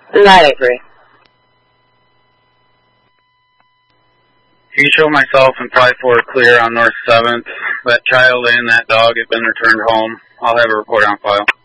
983. Can you show myself and 5-4 clear on North 7th? That child and that dog have been returned home. I'll have a report on file.